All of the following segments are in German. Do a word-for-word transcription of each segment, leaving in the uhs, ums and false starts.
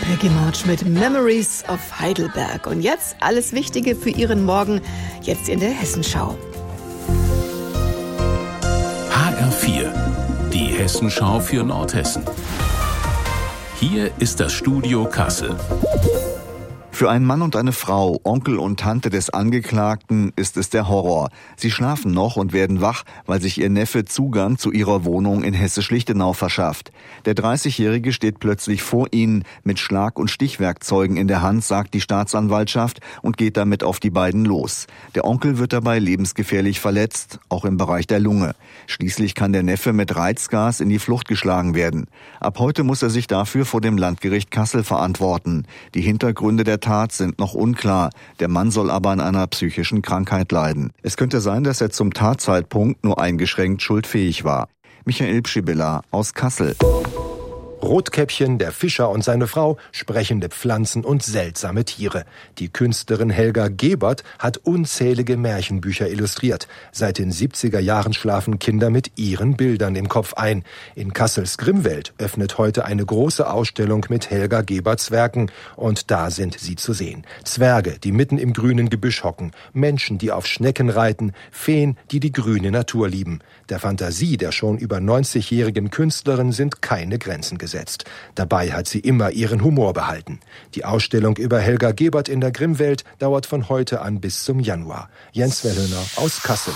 Peggy March mit Memories of Heidelberg. Und jetzt alles Wichtige für Ihren Morgen, jetzt in der Hessenschau. H R vier, die Hessenschau für Nordhessen. Hier ist das Studio Kassel. Für einen Mann und eine Frau, Onkel und Tante des Angeklagten, ist es der Horror. Sie schlafen noch und werden wach, weil sich ihr Neffe Zugang zu ihrer Wohnung in Hessisch-Lichtenau verschafft. Der dreißigjährige steht plötzlich vor ihnen mit Schlag- und Stichwerkzeugen in der Hand, sagt die Staatsanwaltschaft, und geht damit auf die beiden los. Der Onkel wird dabei lebensgefährlich verletzt, auch im Bereich der Lunge. Schließlich kann der Neffe mit Reizgas in die Flucht geschlagen werden. Ab heute muss er sich dafür vor dem Landgericht Kassel verantworten. Die Hintergründe der Tat sind noch unklar. Der Mann soll aber an einer psychischen Krankheit leiden. Es könnte sein, dass er zum Tatzeitpunkt nur eingeschränkt schuldfähig war. Michael Pschibilla aus Kassel. Rotkäppchen, der Fischer und seine Frau, sprechende Pflanzen und seltsame Tiere. Die Künstlerin Helga Gebert hat unzählige Märchenbücher illustriert. Seit den siebziger Jahren schlafen Kinder mit ihren Bildern im Kopf ein. In Kassels Grimmwelt öffnet heute eine große Ausstellung mit Helga Geberts Werken. Und da sind sie zu sehen. Zwerge, die mitten im grünen Gebüsch hocken. Menschen, die auf Schnecken reiten. Feen, die die grüne Natur lieben. Der Fantasie der schon über neunzigjährigen Künstlerin sind keine Grenzen gesetzt. Dabei hat sie immer ihren Humor behalten. Die Ausstellung über Helga Gebert in der Grimmwelt dauert von heute an bis zum Januar. Jens Wellhöner aus Kassel.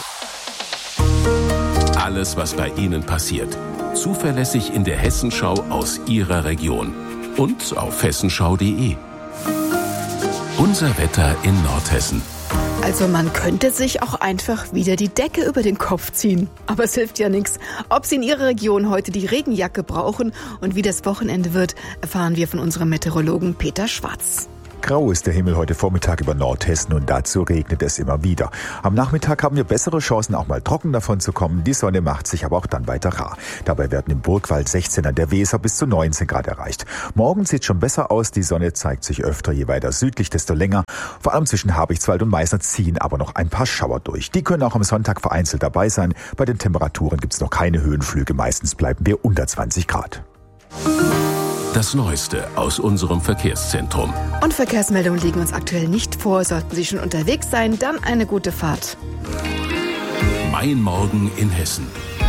Alles, was bei Ihnen passiert, zuverlässig in der Hessenschau aus Ihrer Region und auf hessenschau punkt de. Unser Wetter in Nordhessen. Also man könnte sich auch einfach wieder die Decke über den Kopf ziehen. Aber es hilft ja nichts. Ob Sie in Ihrer Region heute die Regenjacke brauchen und wie das Wochenende wird, erfahren wir von unserem Meteorologen Peter Schwarz. Grau ist der Himmel heute Vormittag über Nordhessen und dazu regnet es immer wieder. Am Nachmittag haben wir bessere Chancen, auch mal trocken davon zu kommen. Die Sonne macht sich aber auch dann weiter rar. Dabei werden im Burgwald sechzehn, an der Weser bis zu neunzehn Grad erreicht. Morgen sieht schon besser aus. Die Sonne zeigt sich öfter, je weiter südlich, desto länger. Vor allem zwischen Habichtswald und Meißner ziehen aber noch ein paar Schauer durch. Die können auch am Sonntag vereinzelt dabei sein. Bei den Temperaturen gibt es noch keine Höhenflüge. Meistens bleiben wir unter zwanzig Grad. Das Neueste aus unserem Verkehrszentrum. Und Verkehrsmeldungen liegen uns aktuell nicht vor. Sollten Sie schon unterwegs sein, dann eine gute Fahrt. Mein Morgen in Hessen.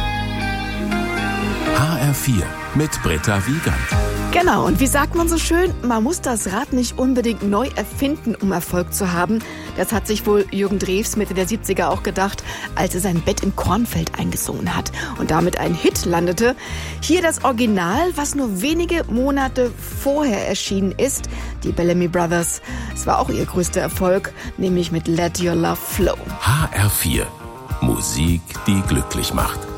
H R vier mit Britta Wiegand. Genau, und wie sagt man so schön, man muss das Rad nicht unbedingt neu erfinden, um Erfolg zu haben. Das hat sich wohl Jürgen Drews Mitte der siebziger auch gedacht, als er sein Bett im Kornfeld eingesungen hat und damit ein Hit landete. Hier das Original, was nur wenige Monate vorher erschienen ist, die Bellamy Brothers. Es war auch ihr größter Erfolg, nämlich mit Let Your Love Flow. H R vier, Musik, die glücklich macht.